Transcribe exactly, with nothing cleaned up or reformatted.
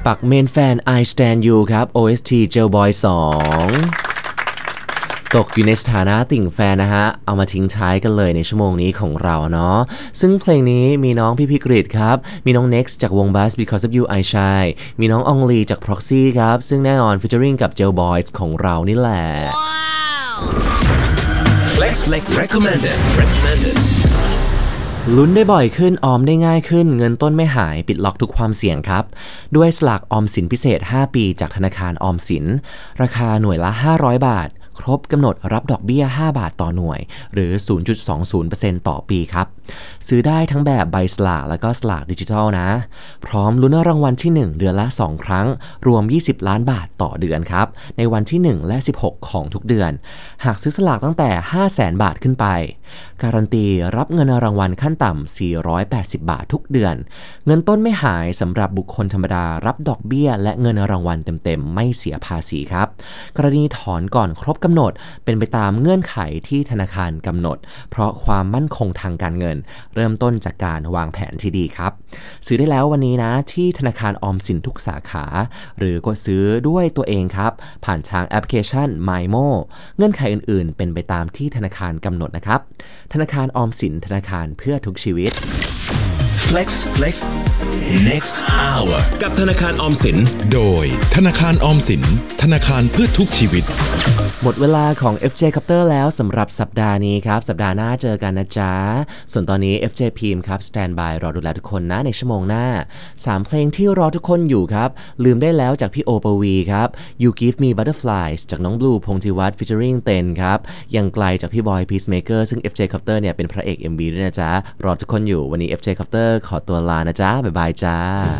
ปักเมนแฟน I Stand You ครับ โอ เอส ที Jailboy สองตกอยู่ในสถานะติ่งแฟนนะฮะเอามาทิ้งท้ายกันเลยในชั่วโมงนี้ของเราเนาะซึ่งเพลงนี้มีน้องพี่พิกฤตครับมีน้อง Next จากวง Buzz Because of You I Shine มีน้องอองลีจาก Proxy ครับซึ่งแน่นอน featuring กับ Jailboys ของเรานี่แหละ Flex Flex Recommended Recommended ลุ้นได้บ่อยขึ้นออมได้ง่ายขึ้นเงินต้นไม่หายปิดล็อกทุกความเสี่ยงครับด้วยสลากออมสินพิเศษห้าปีจากธนาคารออมสินราคาหน่วยละห้าร้อยบาทครบกำหนดรับดอกเบี้ยห้าบาทต่อหน่วยหรือ ศูนย์จุดสองศูนย์เปอร์เซ็นต์ ต่อปีครับซื้อได้ทั้งแบบใบสลากแล้วก็สลากดิจิทัลนะพร้อมลุ้นรางวัลที่หนึ่งเดือนละสองครั้งรวมยี่สิบล้านบาทต่อเดือนครับในวันที่หนึ่งและสิบหกของทุกเดือนหากซื้อสลากตั้งแต่ ห้าแสน บาทขึ้นไปการันตีรับเงินรางวัลขั้นต่ำสี่ร้อยแปดสิบบาททุกเดือนเงินต้นไม่หายสำหรับบุคคลธรรมดารับดอกเบี้ยและเงินรางวัลเต็มๆไม่เสียภาษีครับกรณีถอนก่อนครบกำหนดเป็นไปตามเงื่อนไขที่ธนาคารกำหนดเพราะความมั่นคงทางการเงินเริ่มต้นจากการวางแผนที่ดีครับซื้อได้แล้ววันนี้นะที่ธนาคารออมสินทุกสาขาหรือกดซื้อด้วยตัวเองครับผ่านทางแอปพลิเคชัน MyMo เงื่อนไขอื่นๆเป็นไปตามที่ธนาคารกำหนดนะครับธนาคารออมสินธนาคารเพื่อทุกชีวิต Flex Flex Next Hour กับธนาคารออมสินโดยธนาคารออมสินธนาคารเพื่อทุกชีวิตหมดเวลาของ เอฟ เจ Copter แล้วสำหรับสัปดาห์นี้ครับสัปดาห์หน้าเจอกันนะจ๊ะส่วนตอนนี้ เอฟ เจ พี เอ็ม ครับ Stand by รอดูแลทุกคนนะในชั่วโมงหน้าสามเพลงที่รอทุกคนอยู่ครับลืมได้แล้วจากพี่โอปวีครับ You Give Me Butterflies จากน้องบลูพงษ์จิวัฒน์ featuring เต็นครับยังไกลจากพี่บอย Peacemaker ซึ่ง เอฟ เจ Copter เนี่ยเป็นพระเอก เอ็ม วี ด้วยนะจ๊ะรอทุกคนอยู่วันนี้ เอฟ เจ Copter ขอตัวลานะจ๊ะบ๊ายบายจ้า